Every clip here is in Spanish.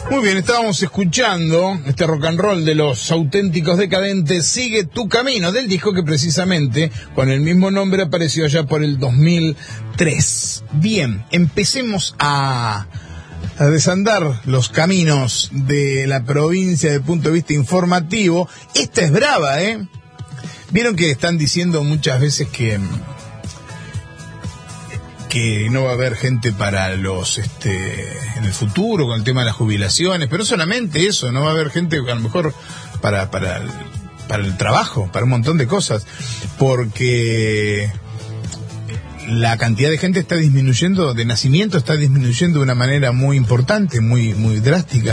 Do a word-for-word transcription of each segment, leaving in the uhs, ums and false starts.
Muy bien, estábamos escuchando este rock and roll de Los Auténticos Decadentes, Sigue tu Camino, del disco que precisamente con el mismo nombre apareció allá por el dos mil tres. Bien, empecemos a, a desandar los caminos de la provincia desde el punto de vista informativo. Esta es brava, ¿eh? Vieron que están diciendo muchas veces que... que no va a haber gente para los, este, en el futuro con el tema de las jubilaciones, pero no solamente eso, no va a haber gente a lo mejor para, para, el, para el trabajo, para un montón de cosas, porque la cantidad de gente está disminuyendo, de nacimiento está disminuyendo de una manera muy importante, muy, muy drástica.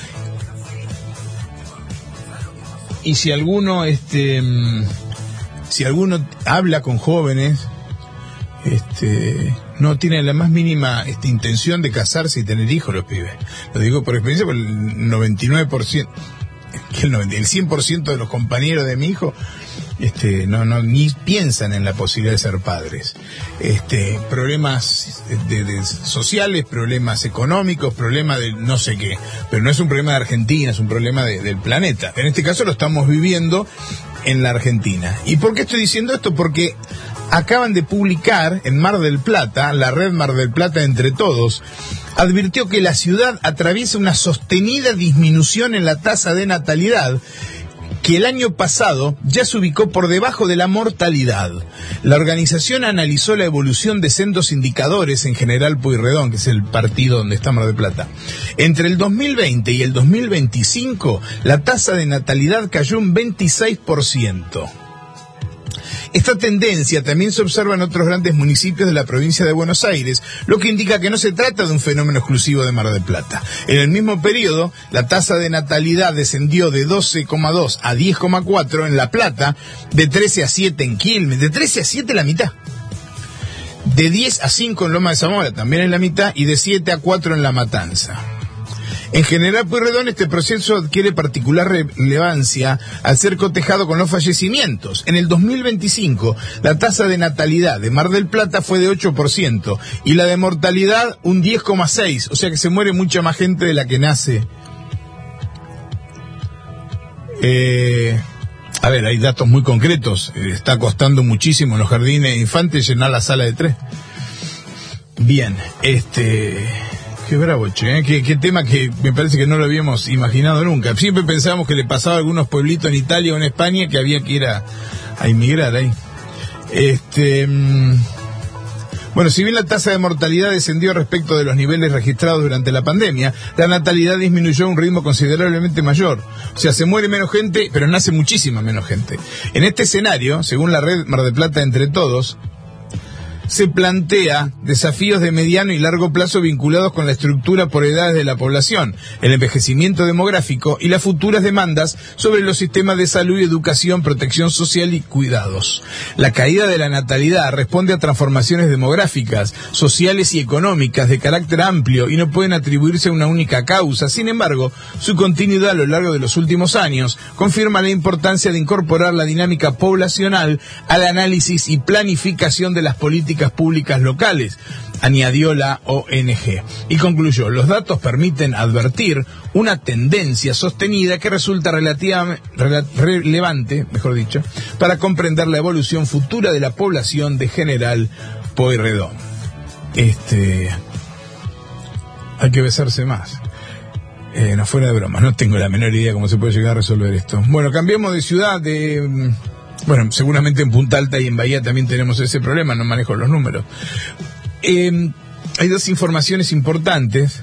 Y si alguno, este, si alguno habla con jóvenes, este, no tienen la más mínima este, intención de casarse y tener hijos los pibes. Lo digo por experiencia, porque el noventa y nueve por ciento, el, noventa, el cien por ciento de los compañeros de mi hijo este, no, no ni piensan en la posibilidad de ser padres. Este, problemas de, de sociales, problemas económicos, problemas de no sé qué. Pero no es un problema de Argentina, es un problema de, del planeta. En este caso lo estamos viviendo en la Argentina. ¿Y por qué estoy diciendo esto? Porque acaban de publicar en Mar del Plata, la red Mar del Plata Entre Todos, advirtió que la ciudad atraviesa una sostenida disminución en la tasa de natalidad, que el año pasado ya se ubicó por debajo de la mortalidad. La organización analizó la evolución de sendos indicadores en General Pueyrredón, que es el partido donde está Mar del Plata. Entre el dos mil veinte y el dos mil veinticinco, la tasa de natalidad cayó un veintiséis por ciento. Esta tendencia también se observa en otros grandes municipios de la provincia de Buenos Aires, lo que indica que no se trata de un fenómeno exclusivo de Mar del Plata. En el mismo periodo, la tasa de natalidad descendió de doce coma dos a diez coma cuatro en La Plata, de trece a siete en Quilmes, de trece a siete la mitad, de diez a cinco en Loma de Zamora, también en la mitad, y de siete a cuatro en La Matanza. En General Pueyrredón, este proceso adquiere particular relevancia al ser cotejado con los fallecimientos. En el dos mil veinticinco, la tasa de natalidad de Mar del Plata fue de ocho por ciento y la de mortalidad un diez coma seis por ciento, o sea que se muere mucha más gente de la que nace. Eh, a ver, hay datos muy concretos. Está costando muchísimo en los jardines de infantes llenar la sala de tres. Bien, este... Qué bravo, che, ¿eh? qué, qué tema que me parece que no lo habíamos imaginado nunca. Siempre pensábamos que le pasaba a algunos pueblitos en Italia o en España que había que ir a, a inmigrar ahí. Este, mmm, bueno, si bien la tasa de mortalidad descendió respecto de los niveles registrados durante la pandemia, la natalidad disminuyó a un ritmo considerablemente mayor. O sea, se muere menos gente, pero nace muchísima menos gente. En este escenario, según la red Mar del Plata Entre Todos, se plantea desafíos de mediano y largo plazo vinculados con la estructura por edades de la población, el envejecimiento demográfico y las futuras demandas sobre los sistemas de salud, educación, protección social y cuidados. La caída de la natalidad responde a transformaciones demográficas, sociales y económicas de carácter amplio y no pueden atribuirse a una única causa. Sin embargo, su continuidad a lo largo de los últimos años confirma la importancia de incorporar la dinámica poblacional al análisis y planificación de las políticas públicas locales, añadió la O N G. Y concluyó, los datos permiten advertir una tendencia sostenida que resulta relativamente rele, relevante, mejor dicho, para comprender la evolución futura de la población de General Pueyrredón. Este, hay que besarse más. Eh, no, fuera de broma, no tengo la menor idea cómo se puede llegar a resolver esto. Bueno, cambiemos de ciudad, de... Bueno, seguramente en Punta Alta y en Bahía también tenemos ese problema, no manejo los números. Eh, hay dos informaciones importantes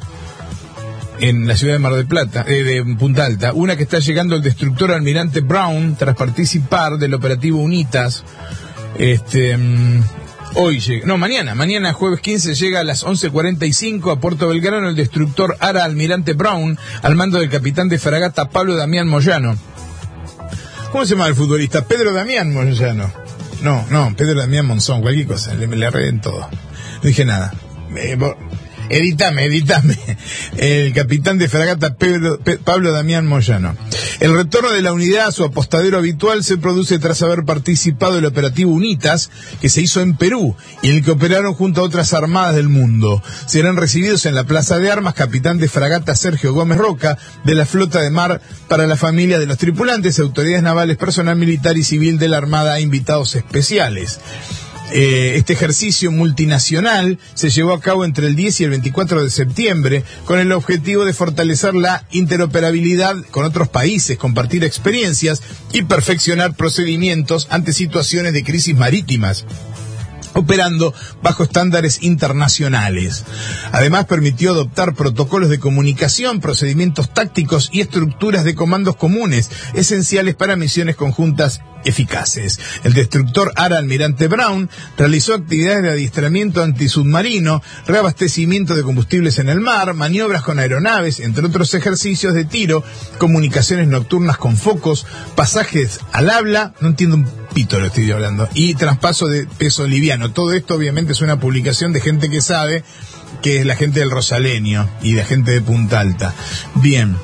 en la ciudad de Mar del Plata, eh, de Punta Alta. Una, que está llegando el destructor Almirante Brown tras participar del operativo UNITAS. Este, um, hoy llega, no, mañana, mañana jueves quince llega a las once cuarenta y cinco a Puerto Belgrano el destructor Ara Almirante Brown al mando del capitán de fragata Pablo Damián Moyano. ¿Cómo se llama el futbolista? Pedro Damián Moyano. No, no, Pedro Damián Monzón, cualquier cosa, le, le arreglen todo. No dije nada. Eh, Editame, editame. El capitán de fragata Pedro, Pe, Pablo Damián Moyano. El retorno de la unidad a su apostadero habitual se produce tras haber participado del operativo UNITAS, que se hizo en Perú, y en el que operaron junto a otras armadas del mundo. Serán recibidos en la Plaza de Armas capitán de fragata Sergio Gómez Roca, de la Flota de Mar, para la familia de los tripulantes, autoridades navales, personal militar y civil de la Armada e invitados especiales. Eh, este ejercicio multinacional se llevó a cabo entre el diez y el veinticuatro de septiembre con el objetivo de fortalecer la interoperabilidad con otros países, compartir experiencias y perfeccionar procedimientos ante situaciones de crisis marítimas, operando bajo estándares internacionales. Además, permitió adoptar protocolos de comunicación, procedimientos tácticos y estructuras de comandos comunes, esenciales para misiones conjuntas eficaces. El destructor Ara Almirante Brown realizó actividades de adiestramiento antisubmarino, reabastecimiento de combustibles en el mar, maniobras con aeronaves, entre otros ejercicios de tiro, comunicaciones nocturnas con focos, pasajes al habla, no entiendo un pito lo estoy hablando, y traspaso de peso liviano. Todo esto obviamente es una publicación de gente que sabe, que es la gente del Rosaleño y de gente de Punta Alta. Bien.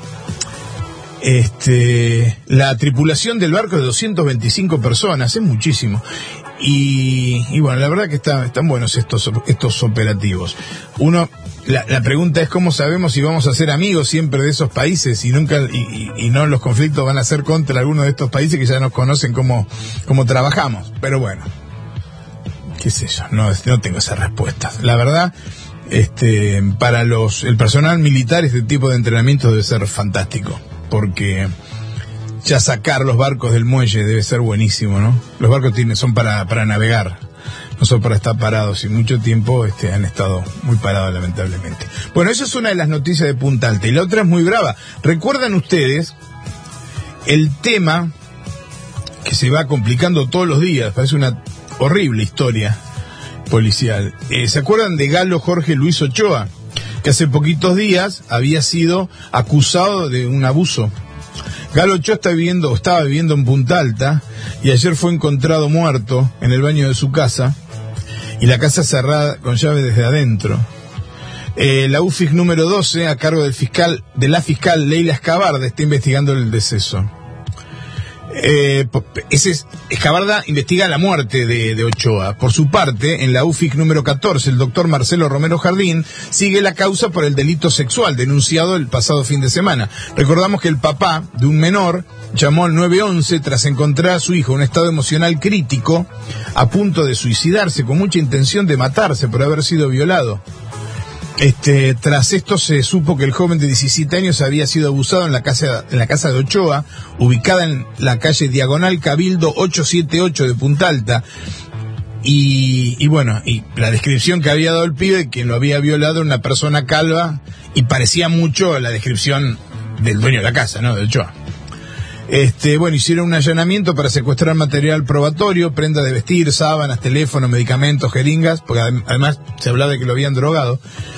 Este, la tripulación del barco es de doscientas veinticinco personas, es muchísimo. Y, y bueno, la verdad que está, están buenos estos, estos operativos. Uno, la, la pregunta es cómo sabemos si vamos a ser amigos siempre de esos países y nunca, y, y, y no los conflictos van a ser contra alguno de estos países que ya nos conocen cómo, cómo trabajamos. Pero bueno, qué sé yo, no, no tengo esas respuestas. La verdad, este, para los, el personal militar este tipo de entrenamiento debe ser fantástico. Porque ya sacar los barcos del muelle debe ser buenísimo, ¿no? Los barcos tienen, son para, para navegar, no son para estar parados, y mucho tiempo este, han estado muy parados, lamentablemente. Bueno, esa es una de las noticias de Punta Alta, y la otra es muy brava. ¿Recuerdan ustedes el tema que se va complicando todos los días? Parece una horrible historia policial. Eh, ¿Se acuerdan de Galo Jorge Luis Ochoa? Que hace poquitos días había sido acusado de un abuso. Galo Ochoa está viviendo, estaba viviendo en Punta Alta y ayer fue encontrado muerto en el baño de su casa y la casa cerrada con llave desde adentro. Eh, la U F I C número doce, a cargo del fiscal, de la fiscal Leila Escabarda, está investigando el deceso. Eh, ese es, Escabarda investiga la muerte de, de Ochoa. Por su parte, en la U F I C número catorce, el doctor Marcelo Romero Jardín sigue la causa por el delito sexual denunciado el pasado fin de semana. Recordamos que el papá de un menor llamó al nueve once tras encontrar a su hijo en un estado emocional crítico, a punto de suicidarse, con mucha intención de matarse por haber sido violado. Este, tras esto se supo que el joven de diecisiete años había sido abusado en la casa, en la casa de Ochoa, ubicada en la calle Diagonal Cabildo ochocientos setenta y ocho de Punta Alta. Y, y bueno, y la descripción que había dado el pibe, quien lo había violado, era una persona calva, y parecía mucho a la descripción del dueño de la casa, ¿no? De Ochoa. Este, bueno, hicieron un allanamiento para secuestrar material probatorio, prenda de vestir, sábanas, teléfonos, medicamentos, jeringas, porque además se hablaba de que lo habían drogado.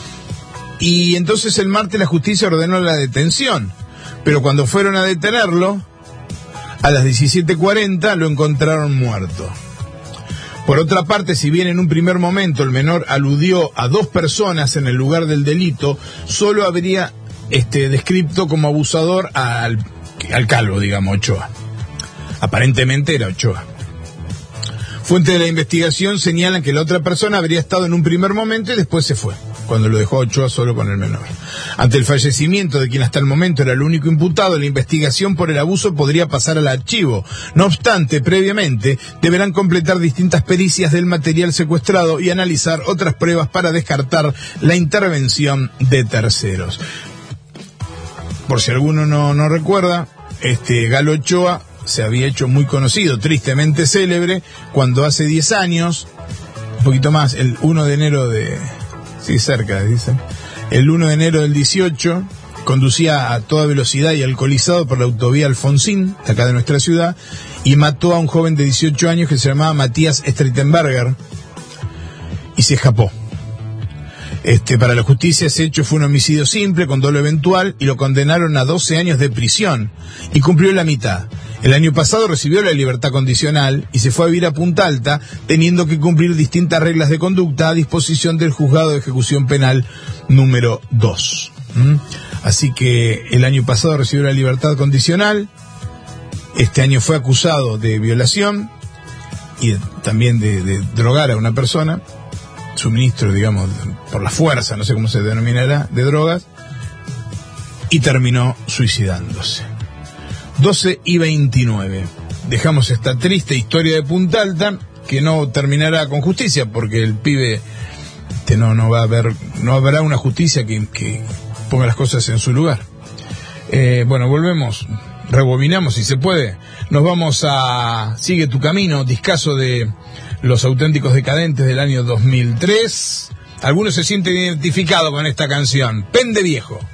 Y entonces el martes la justicia ordenó la detención, pero cuando fueron a detenerlo, a las diecisiete cuarenta lo encontraron muerto. Por otra parte, si bien en un primer momento el menor aludió a dos personas en el lugar del delito, solo habría este, descrito como abusador al, al calvo, digamos, Ochoa. Aparentemente era Ochoa. Fuentes de la investigación señalan que la otra persona habría estado en un primer momento y después se fue, cuando lo dejó a Ochoa solo con el menor. Ante el fallecimiento de quien hasta el momento era el único imputado, la investigación por el abuso podría pasar al archivo. No obstante, previamente, deberán completar distintas pericias del material secuestrado y analizar otras pruebas para descartar la intervención de terceros. Por si alguno no, no recuerda, este Galo Ochoa se había hecho muy conocido, tristemente célebre, cuando hace diez años, un poquito más, el uno de enero de... Sí, cerca, dicen. El uno de enero del dieciocho, conducía a toda velocidad y alcoholizado por la autovía Alfonsín, de acá de nuestra ciudad, y mató a un joven de dieciocho años que se llamaba Matías Streitenberger, y se escapó. Este, para la justicia ese hecho fue un homicidio simple, con dolo eventual, y lo condenaron a doce años de prisión, y cumplió la mitad. El año pasado recibió la libertad condicional y se fue a vivir a Punta Alta, teniendo que cumplir distintas reglas de conducta a disposición del Juzgado de Ejecución Penal número dos. ¿Mm? Así que el año pasado recibió la libertad condicional, este año fue acusado de violación y también de, de drogar a una persona, suministro, digamos, por la fuerza, no sé cómo se denominará, de drogas, y terminó suicidándose. doce y veintinueve. Dejamos esta triste historia de Punta Alta, que no terminará con justicia, porque el pibe este, no, no va a haber, no habrá una justicia que, que ponga las cosas en su lugar. Eh, bueno, volvemos, rebobinamos si se puede. Nos vamos a Sigue tu camino, discazo de Los Auténticos Decadentes del año dos mil tres. Algunos se sienten identificados con esta canción. Pende viejo.